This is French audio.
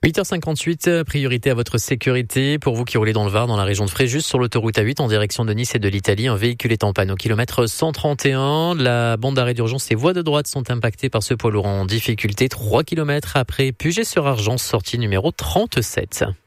8h58, priorité à votre sécurité. Pour vous qui roulez dans le Var, dans la région de Fréjus, sur l'autoroute A8 en direction de Nice et de l'Italie, un véhicule est en panne au kilomètre 131. La bande d'arrêt d'urgence et voies de droite sont impactées par ce poids lourd en difficulté. 3 km après Puget-sur-Argence, sortie numéro 37.